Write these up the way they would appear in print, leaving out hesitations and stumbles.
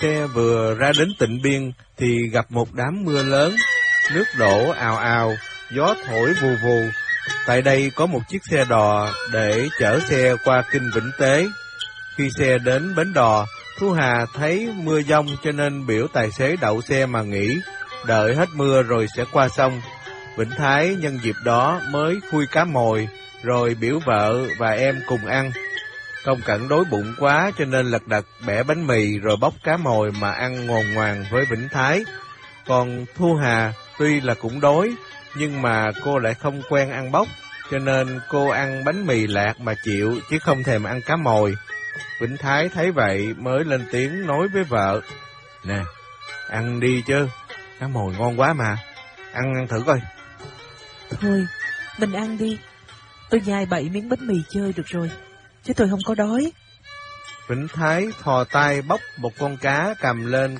Xe vừa ra đến Tịnh Biên thì gặp một đám mưa lớn, nước đổ ào ào, gió thổi vù vù. Tại đây có một chiếc xe đò để chở xe qua kinh Vĩnh Tế. Khi xe đến bến đò, Thu Hà thấy mưa giông cho nên biểu tài xế đậu xe mà nghỉ, đợi hết mưa rồi sẽ qua sông. Vĩnh Thái nhân dịp đó mới khui cá mồi, rồi biểu vợ và em cùng ăn. Công Cẩn đói bụng quá cho nên lật đật bẻ bánh mì rồi bóc cá mồi mà ăn ngồn ngoàng với Vĩnh Thái. Còn Thu Hà tuy là cũng đói, nhưng mà cô lại không quen ăn bóc, cho nên cô ăn bánh mì lạc mà chịu, chứ không thèm ăn cá mồi. Vĩnh Thái thấy vậy mới lên tiếng nói với vợ: "Nè, ăn đi chứ, cá mồi ngon quá mà, ăn thử coi." "Thôi, mình ăn đi, tôi nhai 7 miếng bánh mì chơi được rồi, chứ tôi không có đói." Vĩnh Thái thò tay bóc một con cá cầm lên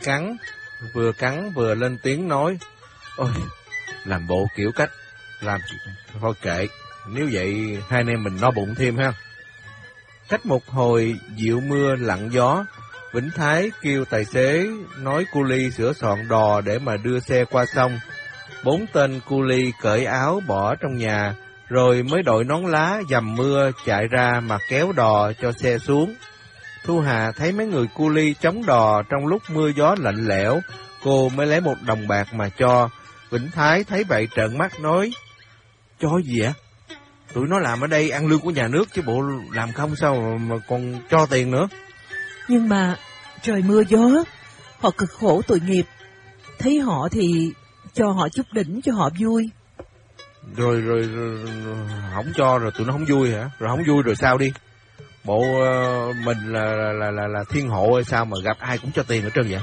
cắn vừa lên tiếng nói: "Ôi, làm bộ kiểu cách, làm thôi kệ, nếu vậy hai anh em mình no bụng thêm ha." Cách một hồi dịu mưa lặng gió, Vĩnh Thái kêu tài xế nói cu ly sửa soạn đò để mà đưa xe qua sông. 4 tên cu ly cởi áo bỏ trong nhà, rồi mới đội nón lá dầm mưa chạy ra mà kéo đò cho xe xuống. Thu Hà thấy mấy người cu ly chống đò trong lúc mưa gió lạnh lẽo, cô mới lấy 1 đồng bạc mà cho. Vĩnh Thái thấy vậy trợn mắt nói: "Cho gì ạ? Tụi nó làm ở đây ăn lương của nhà nước chứ bộ làm không sao mà còn cho tiền nữa." "Nhưng mà trời mưa gió, họ cực khổ tội nghiệp, thấy họ thì cho họ chút đỉnh cho họ vui." Rồi không cho rồi tụi nó không vui hả? Rồi không vui rồi sao đi? Bộ mình là thiên hộ hay sao mà gặp ai cũng cho tiền ở trơn vậy?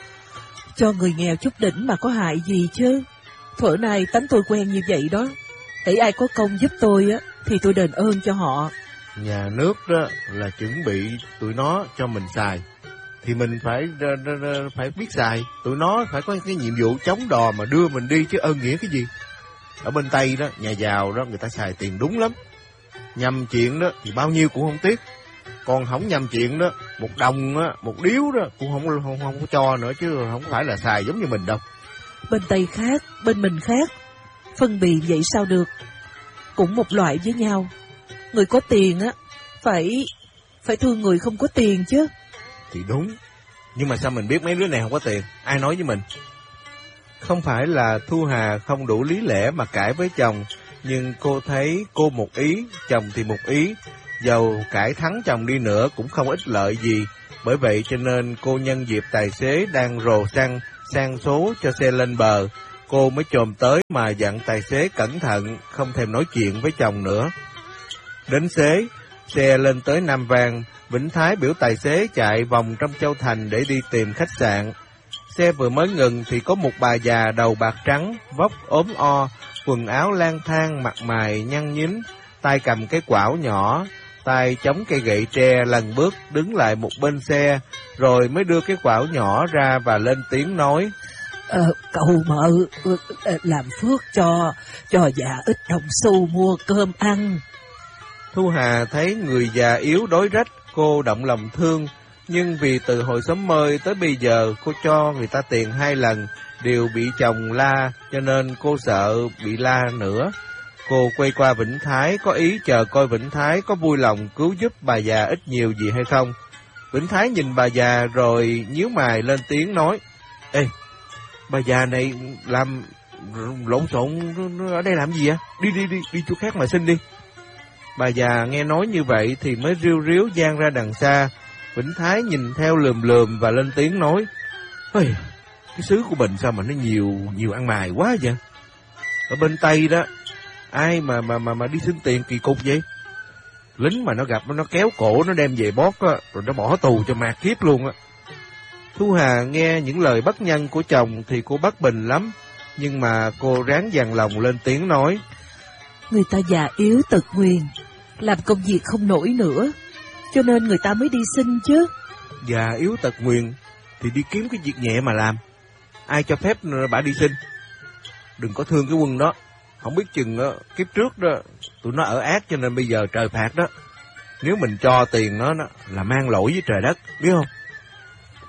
"Cho người nghèo chút đỉnh mà có hại gì chứ? Thuở này tánh tôi quen như vậy đó. Hễ ai có công giúp tôi á thì tôi đền ơn cho họ." Nhà nước đó là chuẩn bị tụi nó cho mình xài, thì mình phải biết xài. Tụi nó phải có cái nhiệm vụ chống đò mà đưa mình đi chứ ơn nghĩa cái gì. Ở bên Tây đó, nhà giàu đó người ta xài tiền đúng lắm. Nhầm chuyện đó thì bao nhiêu cũng không tiếc. Còn không nhầm chuyện đó, 1 đồng á, 1 điếu đó cũng không có cho nữa, chứ không phải là xài giống như mình đâu. Bên Tây khác, bên mình khác, phân biệt vậy sao được? Cũng một loại với nhau. Người có tiền á phải thương người không có tiền chứ. Thì đúng, nhưng mà sao mình biết mấy đứa này không có tiền? Ai nói với mình? Không phải là Thu Hà không đủ lý lẽ mà cãi với chồng, nhưng cô thấy cô một ý, chồng thì một ý, dầu cãi thắng chồng đi nữa cũng không ích lợi gì. Bởi vậy cho nên cô nhân dịp tài xế đang rồ xăng sang số cho xe lên bờ, cô mới chồm tới mà dặn tài xế cẩn thận, không thèm nói chuyện với chồng nữa. Đến xế, xe lên tới Nam Vang, Vĩnh Thái biểu tài xế chạy vòng trong Châu Thành để đi tìm khách sạn. Xe vừa mới ngừng thì có một bà già đầu bạc trắng, vóc ốm o, quần áo lang thang, mặt mày nhăn nhính, tay cầm cái quão nhỏ, tay chống cây gậy tre lần bước đứng lại một bên xe, rồi mới đưa cái quão nhỏ ra và lên tiếng nói: Cậu mợ làm phước cho già ít đồng xu mua cơm ăn." Thu Hà thấy người già yếu đói rách, cô động lòng thương, nhưng vì từ hồi sớm mơi tới bây giờ cô cho người ta tiền 2 lần, đều bị chồng la, cho nên cô sợ bị la nữa. Cô quay qua Vĩnh Thái, có ý chờ coi Vĩnh Thái có vui lòng cứu giúp bà già ít nhiều gì hay không. Vĩnh Thái nhìn bà già rồi nhíu mày lên tiếng nói: "Ê, bà già này làm lộn xộn ở đây làm gì á? Đi chỗ khác mà xin đi." Bà già nghe nói như vậy thì mới riu riu giang ra đằng xa. Vĩnh Thái nhìn theo lườm và lên tiếng nói: "Ôi, cái xứ của mình sao mà nó nhiều ăn mày quá vậy? Ở bên Tây đó, ai mà đi xin tiền kỳ cục vậy? Lính mà nó gặp nó kéo cổ nó đem về bót á, rồi nó bỏ tù cho mạt kiếp luôn á." Thu Hà nghe những lời bất nhân của chồng thì cô bất bình lắm, nhưng mà cô ráng dằn lòng lên tiếng nói: "Người ta già yếu tật nguyền, làm công việc không nổi nữa, cho nên người ta mới đi xin chứ." "Già yếu tật nguyền thì đi kiếm cái việc nhẹ mà làm. Ai cho phép bà đi xin? Đừng có thương cái Quân đó. Không biết chừng đó, kiếp trước đó tụi nó ở ác cho nên bây giờ trời phạt đó. Nếu mình cho tiền nó là mang lỗi với trời đất, biết không?"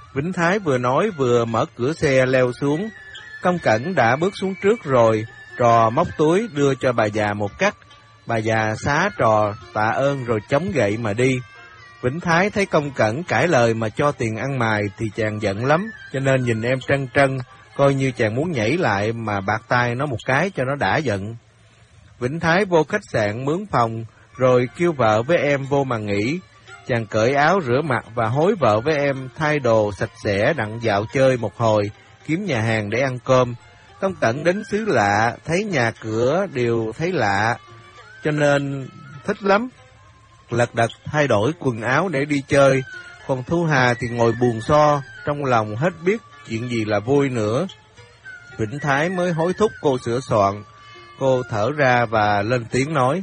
Vĩnh Thái vừa nói vừa mở cửa xe leo xuống. Công Cẩn đã bước xuống trước rồi, Trò móc túi đưa cho bà già một cắt. Bà già xá Trò tạ ơn rồi chống gậy mà đi. Vĩnh Thái thấy Công Cẩn cãi lời mà cho tiền ăn mài thì chàng giận lắm, cho nên nhìn em trân trân, coi như chàng muốn nhảy lại mà bạt tay nó một cái cho nó đã giận. Vĩnh Thái vô khách sạn mướn phòng, rồi kêu vợ với em vô mà nghỉ. Chàng cởi áo rửa mặt và hối vợ với em thay đồ sạch sẽ đặng dạo chơi một hồi, kiếm nhà hàng để ăn cơm. Công Cẩn đến xứ lạ, thấy nhà cửa đều thấy lạ, cho nên thích lắm. Lật đật thay đổi quần áo để đi chơi, còn Thu Hà thì ngồi buồn so, trong lòng hết biết chuyện gì là vui nữa. Vĩnh Thái mới hối thúc cô sửa soạn. Cô thở ra và lên tiếng nói: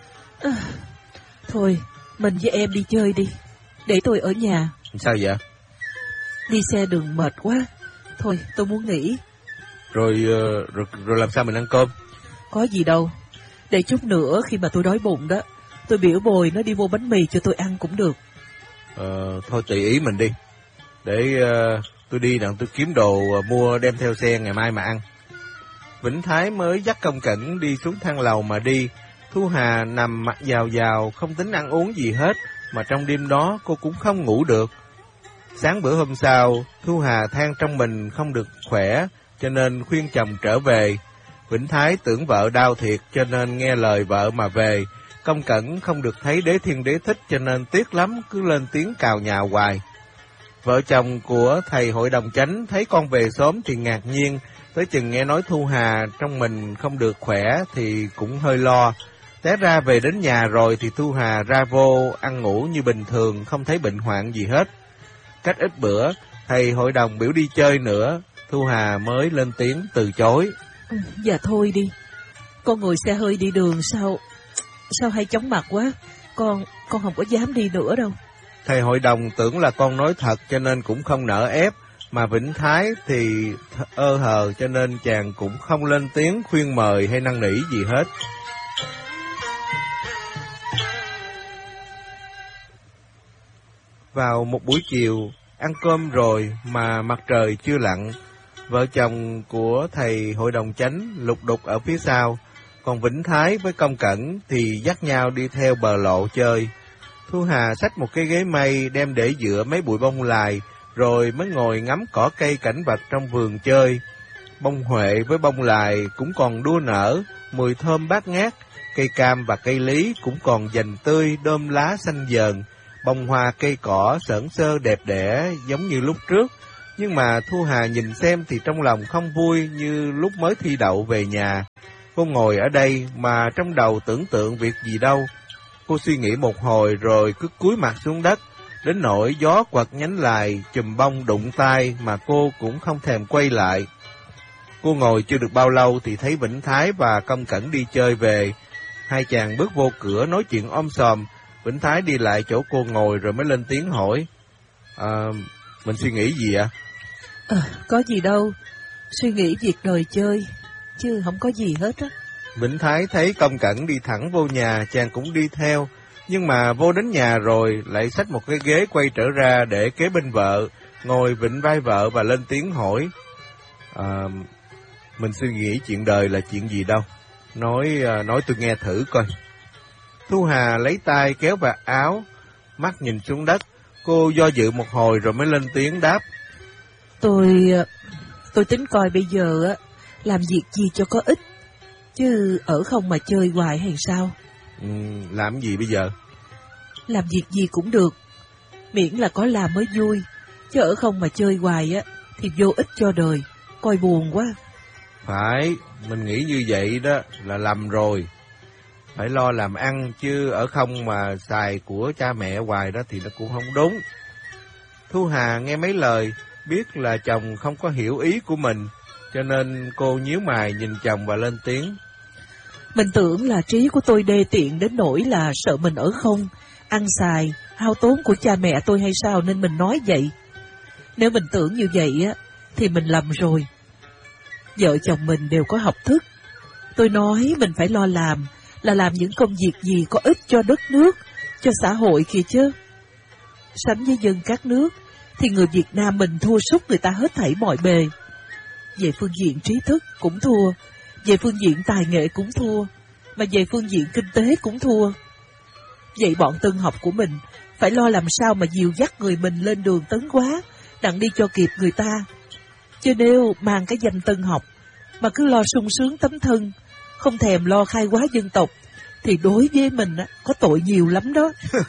Thôi, mình với em đi chơi đi, để tôi ở nhà. Sao vậy? Đi xe đường mệt quá, thôi tôi muốn nghỉ. Rồi làm sao mình ăn cơm? Có gì đâu, để chút nữa khi mà tôi đói bụng đó, tôi biểu Bồi nó đi mua bánh mì cho tôi ăn cũng được. Thôi tùy ý mình đi. Để tôi đi đặng tôi kiếm đồ mua đem theo xe ngày mai mà ăn. Vĩnh Thái mới dắt Công Cẩn đi xuống thang lầu mà đi. Thu Hà nằm mặt vào vào, không tính ăn uống gì hết, mà trong đêm đó cô cũng không ngủ được. Sáng bữa hôm sau, Thu Hà than trong mình không được khỏe, cho nên khuyên chồng trở về. Vĩnh Thái tưởng vợ đau thiệt cho nên nghe lời vợ mà về. Công Cẩn không được thấy đế thiên đế thích cho nên tiếc lắm, cứ lên tiếng cào nhào hoài. Vợ chồng của thầy hội đồng chánh thấy con về sớm thì ngạc nhiên, tới chừng nghe nói Thu Hà trong mình không được khỏe thì cũng hơi lo. Té ra về đến nhà rồi thì Thu Hà ra vô ăn ngủ như bình thường, không thấy bệnh hoạn gì hết. Cách ít bữa, thầy hội đồng biểu đi chơi nữa, Thu Hà mới lên tiếng từ chối. Dạ thôi đi, con ngồi xe hơi đi đường sao hay chóng mặt quá, con không có dám đi nữa đâu. Thầy hội đồng tưởng là con nói thật cho nên cũng không nỡ ép, mà Vĩnh Thái thì ơ hờ cho nên chàng cũng không lên tiếng khuyên mời hay năn nỉ gì hết. Vào một buổi chiều, ăn cơm rồi mà mặt trời chưa lặn, vợ chồng của thầy hội đồng chánh lục đục ở phía sau, còn Vĩnh Thái với Công Cẩn thì dắt nhau đi theo bờ lộ chơi. Thu Hà xách một cái ghế mây đem để dựa mấy bụi bông lài, rồi mới ngồi ngắm cỏ cây cảnh vật trong vườn chơi. Bông huệ với bông lài cũng còn đua nở, mùi thơm bát ngát, cây cam và cây lý cũng còn dành tươi, đơm lá xanh dờn, bông hoa cây cỏ sởn sơ đẹp đẽ giống như lúc trước. Nhưng mà Thu Hà nhìn xem thì trong lòng không vui như lúc mới thi đậu về nhà. Cô ngồi ở đây mà trong đầu tưởng tượng việc gì đâu. Cô suy nghĩ một hồi rồi cứ cúi mặt xuống đất, đến nỗi gió quật nhánh lài, chùm bông đụng tai mà cô cũng không thèm quay lại. Cô ngồi chưa được bao lâu thì thấy Vĩnh Thái và Công Cẩn đi chơi về. Hai chàng bước vô cửa nói chuyện om sòm. Vĩnh Thái đi lại chỗ cô ngồi rồi mới lên tiếng hỏi: Mình suy nghĩ gì ạ? Có gì đâu, suy nghĩ việc đời chơi, chứ không có gì hết á. Vĩnh Thái thấy Công Cẩn đi thẳng vô nhà, chàng cũng đi theo. Nhưng mà vô đến nhà rồi lại xách một cái ghế quay trở ra để kế bên vợ, ngồi vịn vai vợ và lên tiếng hỏi: Mình suy nghĩ chuyện đời là chuyện gì đâu? Nói tôi nghe thử coi. Thu Hà lấy tay kéo vạt áo, mắt nhìn xuống đất. Cô do dự một hồi rồi mới lên tiếng đáp: Tôi tính coi bây giờ á làm việc gì cho có ích, chứ ở không mà chơi hoài hay sao? Làm gì bây giờ? Làm việc gì cũng được, miễn là có làm mới vui, chứ ở không mà chơi hoài á thì vô ích cho đời, coi buồn quá. Phải, mình nghĩ như vậy đó là lầm rồi. Phải lo làm ăn, chứ ở không mà xài của cha mẹ hoài đó thì nó cũng không đúng. Thu Hà nghe mấy lời, biết là chồng không có hiểu ý của mình, cho nên cô nhíu mày nhìn chồng và lên tiếng: Mình tưởng là trí của tôi đê tiện đến nỗi là sợ mình ở không, ăn xài, hao tốn của cha mẹ tôi hay sao nên mình nói vậy. Nếu mình tưởng như vậy á, thì mình lầm rồi. Vợ chồng mình đều có học thức. Tôi nói mình phải lo làm, là làm những công việc gì có ích cho đất nước, cho xã hội kìa chứ. Sánh với dân các nước, thì người Việt Nam mình thua sút người ta hết thảy mọi bề. Về phương diện trí thức cũng thua, về phương diện tài nghệ cũng thua, mà về phương diện kinh tế cũng thua. Vậy bọn tân học của mình phải lo làm sao mà dìu dắt người mình lên đường tấn hóa, đặng đi cho kịp người ta. Chứ nếu mang cái danh tân học mà cứ lo sung sướng tấm thân, không thèm lo khai hóa dân tộc, thì đối với mình có tội nhiều lắm đó.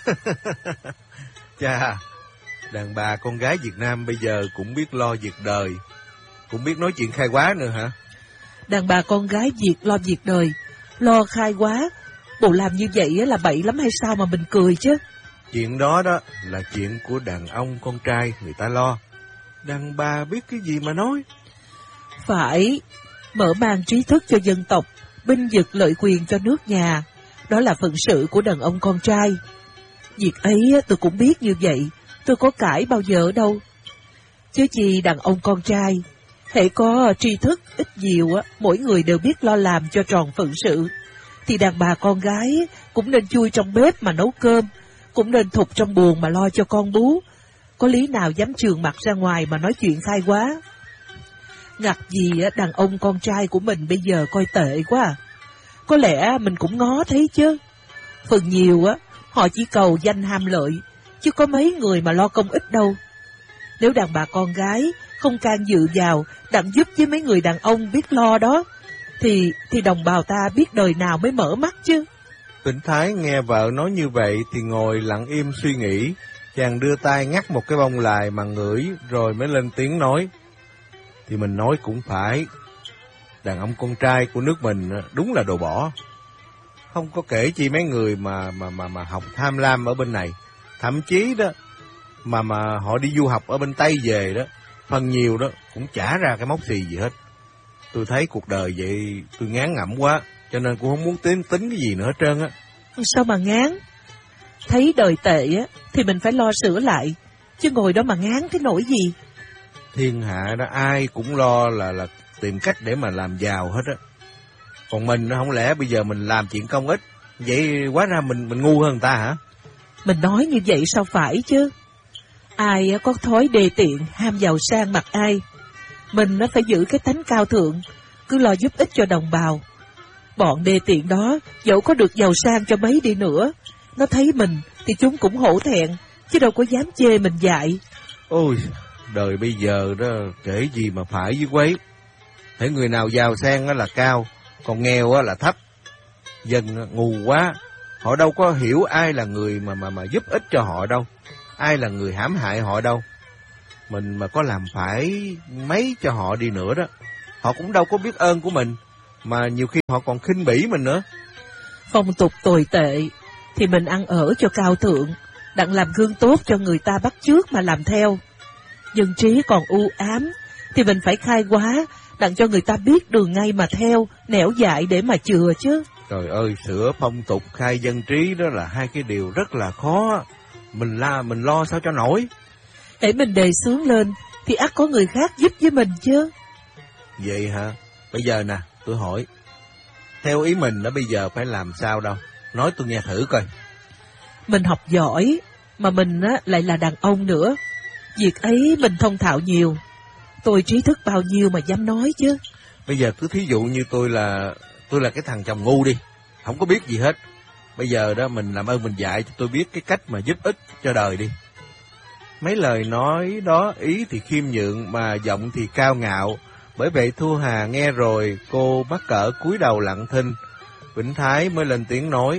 Chà, đàn bà con gái Việt Nam bây giờ cũng biết lo việc đời, cũng biết nói chuyện khai hóa nữa hả? Đàn bà con gái Việt lo việc đời, lo khai hóa, bộ làm như vậy là bậy lắm hay sao mà mình cười chứ? Chuyện đó đó là chuyện của đàn ông con trai người ta lo. Đàn bà biết cái gì mà nói? Phải mở mang trí thức cho dân tộc, binh vực lợi quyền cho nước nhà. Đó là phận sự của đàn ông con trai. Việc ấy tôi cũng biết như vậy, tôi có cãi bao giờ đâu. Chứ chi đàn ông con trai, hễ có tri thức ít nhiều, mỗi người đều biết lo làm cho tròn phận sự, thì đàn bà con gái cũng nên chui trong bếp mà nấu cơm, cũng nên thục trong buồng mà lo cho con bú. Có lý nào dám trường mặt ra ngoài mà nói chuyện khai hóa? Ngặt gì đàn ông con trai của mình bây giờ coi tệ quá à. Có lẽ mình cũng ngó thấy chứ. Phần nhiều họ chỉ cầu danh ham lợi, chứ có mấy người mà lo công ích đâu. Nếu đàn bà con gái không can dự vào, đặng giúp với mấy người đàn ông biết lo đó, thì đồng bào ta biết đời nào mới mở mắt chứ. Vĩnh Thái nghe vợ nói như vậy thì ngồi lặng im suy nghĩ. Chàng đưa tay ngắt một cái bông lài mà ngửi rồi mới lên tiếng nói. Thì mình nói cũng phải, đàn ông con trai của nước mình đúng là đồ bỏ. Không có kể chi mấy người mà học tham lam ở bên này. Thậm chí đó, mà họ đi du học ở bên Tây về đó, phần nhiều đó cũng chả ra cái móc xì gì hết. Tôi thấy cuộc đời vậy tôi ngán ngẩm quá, cho nên cũng không muốn tính cái gì nữa hết trơn á. Sao mà ngán? Thấy đời tệ thì mình phải lo sửa lại, chứ ngồi đó mà ngán cái nỗi gì. Thiên hạ đó ai cũng lo là tìm cách để mà làm giàu hết á. Còn mình không lẽ bây giờ mình làm chuyện công ích, vậy quá ra mình ngu hơn người ta hả? Mình nói như vậy sao phải chứ? Ai có thói đề tiện, ham giàu sang mặt ai. Mình phải giữ cái tánh cao thượng, cứ lo giúp ích cho đồng bào. Bọn đề tiện đó, dẫu có được giàu sang cho mấy đi nữa, nó thấy mình thì chúng cũng hổ thẹn, chứ đâu có dám chê mình dại. Ôi, đời bây giờ đó kể gì mà phải với quấy. Thấy người nào giàu sang là cao, còn nghèo là thấp. Dân ngu quá, họ đâu có hiểu ai là người mà giúp ích cho họ đâu, ai là người hãm hại họ đâu. Mình mà có làm phải mấy cho họ đi nữa đó, họ cũng đâu có biết ơn của mình, mà nhiều khi họ còn khinh bỉ mình nữa. Phong tục tồi tệ thì mình ăn ở cho cao thượng, đặng làm gương tốt cho người ta bắt chước mà làm theo. Dân trí còn u ám thì mình phải khai hóa, đặng cho người ta biết đường ngay mà theo, nẻo dại để mà chừa chứ. Trời ơi, sửa phong tục khai dân trí đó là hai cái điều rất là khó. Mình lo sao cho nổi. Hễ mình đề xướng lên thì ắt có người khác giúp với mình chứ. Vậy hả? Bây giờ nè, tôi hỏi, theo ý mình đó bây giờ phải làm sao đâu? Nói tôi nghe thử coi. Mình học giỏi, mà mình lại là đàn ông nữa. Việc ấy mình thông thạo nhiều. Tôi trí thức bao nhiêu mà dám nói chứ. Bây giờ cứ thí dụ như tôi là cái thằng chồng ngu đi, không có biết gì hết. Bây giờ đó mình làm ơn mình dạy cho tôi biết cái cách mà giúp ích cho đời đi. Mấy lời nói đó ý thì khiêm nhượng mà giọng thì cao ngạo. Bởi vậy Thu Hà nghe rồi cô mắc cỡ cúi đầu lặng thinh. Vĩnh Thái mới lên tiếng nói.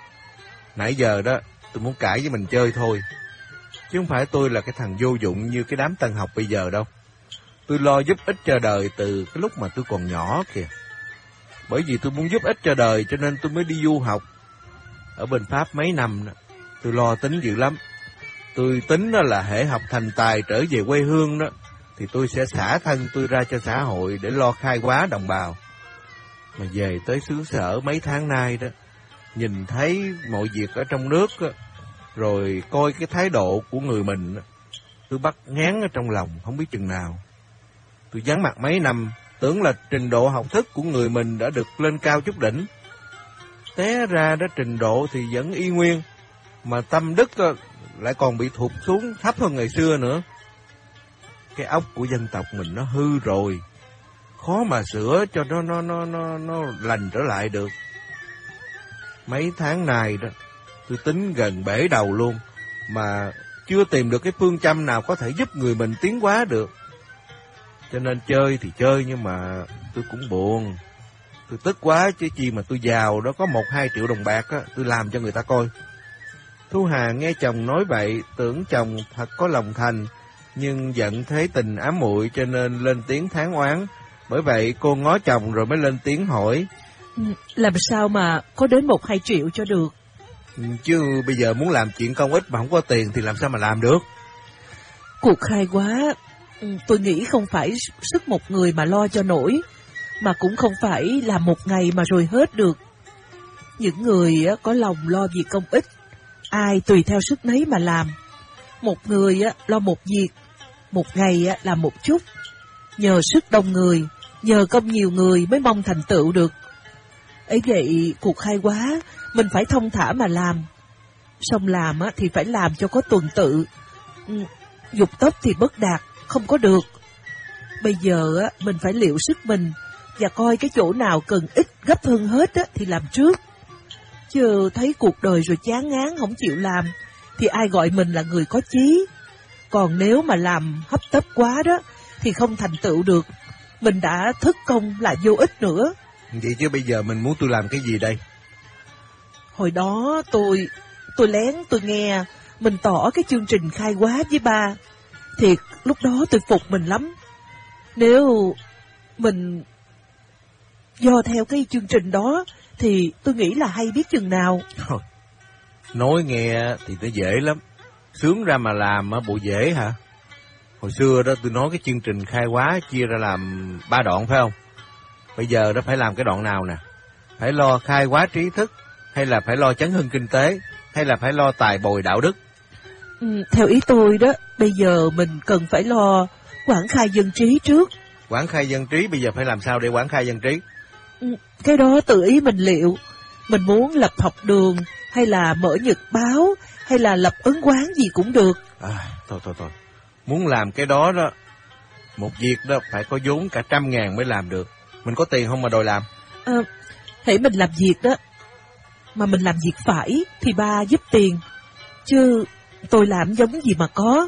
Nãy giờ đó tôi muốn cãi với mình chơi thôi, chứ không phải tôi là cái thằng vô dụng như cái đám tân học bây giờ đâu. Tôi lo giúp ích cho đời từ cái lúc mà tôi còn nhỏ kìa. Bởi vì tôi muốn giúp ích cho đời cho nên tôi mới đi du học ở bên Pháp mấy năm. Tôi lo tính dữ lắm. Tôi tính đó là hễ học thành tài trở về quê hương đó, thì tôi sẽ xả thân tôi ra cho xã hội để lo khai hóa đồng bào. Mà về tới xứ sở mấy tháng nay đó, nhìn thấy mọi việc ở trong nước đó, rồi coi cái thái độ của người mình đó, tôi bắt ngán ở trong lòng không biết chừng nào. Tôi vắng mặt mấy năm, tưởng là trình độ học thức của người mình đã được lên cao chút đỉnh. Té ra đó trình độ thì vẫn y nguyên, mà tâm đức lại còn bị thụt xuống thấp hơn ngày xưa nữa. cái óc của dân tộc mình nó hư rồi, khó mà sửa cho nó lành trở lại được. Mấy tháng nay đó, tôi tính gần bể đầu luôn, mà chưa tìm được cái phương châm nào có thể giúp người mình tiến hóa được. Cho nên chơi thì chơi, nhưng mà tôi cũng buồn. Tôi tức quá chứ chi mà tôi giàu đó, có 1-2 triệu đồng bạc á, tôi làm cho người ta coi. Thu Hà nghe chồng nói vậy, tưởng chồng thật có lòng thành, nhưng giận thấy tình ám muội cho nên lên tiếng than oán. Bởi vậy cô ngó chồng rồi mới lên tiếng hỏi. Làm sao mà có đến 1-2 triệu cho được? Chứ bây giờ muốn làm chuyện công ích mà không có tiền thì làm sao mà làm được? Cuộc khai hóa, tôi nghĩ không phải sức một người mà lo cho nổi, mà cũng không phải làm một ngày mà rồi hết được. Những người có lòng lo việc công ích, ai tùy theo sức nấy mà làm. Một người lo một việc, một ngày làm một chút. Nhờ sức đông người, nhờ công nhiều người mới mong thành tựu được. Ấy vậy cuộc khai hóa mình phải thông thả mà làm. Xong làm thì phải làm cho có tuần tự. Dục tốc thì bất đạt, không có được. Bây giờ mình phải liệu sức mình và coi cái chỗ nào cần ít gấp hơn hết thì làm trước. Chứ thấy cuộc đời rồi chán ngán không chịu làm thì ai gọi mình là người có chí. Còn nếu mà làm hấp tấp quá đó thì không thành tựu được. Mình đã thất công là vô ích nữa. Vậy chứ bây giờ mình muốn tôi làm cái gì đây? Hồi đó tôi lén tôi nghe mình tỏ cái chương trình khai hóa với ba. Thiệt lúc đó tôi phục mình lắm. Nếu mình do theo cái chương trình đó thì tôi nghĩ là hay biết chừng nào. Thôi, nói nghe thì nó dễ lắm, sướng ra mà làm bộ dễ hả? Hồi xưa đó tôi nói cái chương trình khai hóa chia ra làm 3 đoạn phải không? Bây giờ đó phải làm cái đoạn nào nè? Phải lo khai hóa trí thức, hay là phải lo chấn hưng kinh tế, hay là phải lo tài bồi đạo đức? Theo ý tôi đó, bây giờ mình cần phải lo quảng khai dân trí trước. Quảng khai dân trí, bây giờ phải làm sao để quảng khai dân trí? Cái đó tự ý mình liệu. Mình muốn lập học đường, hay là mở nhật báo, hay là lập ấn quán gì cũng được. Thôi. Muốn làm cái đó đó, một việc đó phải có vốn cả 100.000 mới làm được. Mình có tiền không mà đòi làm? Hễ mình làm việc đó, mà mình làm việc phải thì ba giúp tiền. Chứ tôi làm giống gì mà có.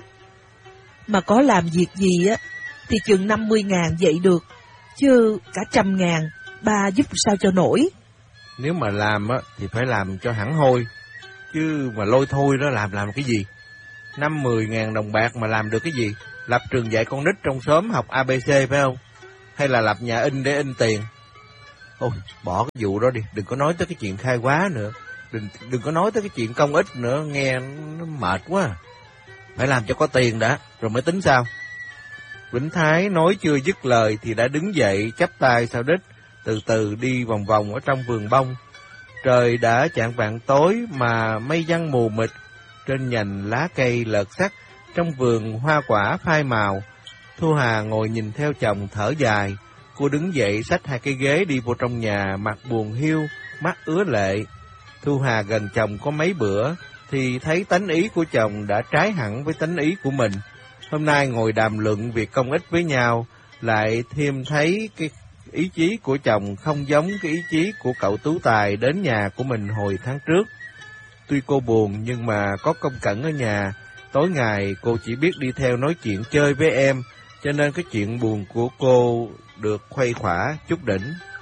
Mà có làm việc gì thì chừng 50.000 vậy được. Chứ cả 100.000 ba giúp sao cho nổi. Nếu mà làm thì phải làm cho hẳn hoi. Chứ mà lôi thôi đó làm cái gì? 5-10 ngàn đồng bạc mà làm được cái gì? Lập trường dạy con nít trong xóm học ABC phải không? Hay là lập nhà in để in tiền? Ôi, bỏ cái vụ đó đi, đừng có nói tới cái chuyện khai hóa nữa. Đừng có nói tới cái chuyện công ích nữa, nghe nó mệt quá. Phải làm cho có tiền đã, rồi mới tính sao? Vĩnh Thái nói chưa dứt lời thì đã đứng dậy chắp tay sau đít, từ từ đi vòng vòng ở trong vườn bông. Trời đã chạng vạng tối mà mây giăng mù mịt, trên nhành lá cây lợt sắc, trong vườn hoa quả phai màu. Thu Hà ngồi nhìn theo chồng thở dài. Cô đứng dậy xách 2 cái ghế đi vô trong nhà, mặt buồn hiu, mắt ứa lệ. Thu Hà gần chồng có mấy bữa thì thấy tánh ý của chồng đã trái hẳn với tánh ý của mình. Hôm nay ngồi đàm luận việc công ích với nhau, lại thêm thấy cái ý chí của chồng không giống cái ý chí của cậu Tú Tài đến nhà của mình hồi tháng trước. Tuy cô buồn nhưng mà có Công Cẩn ở nhà, tối ngày cô chỉ biết đi theo nói chuyện chơi với em, cho nên cái chuyện buồn của cô được khuây khỏa chút đỉnh.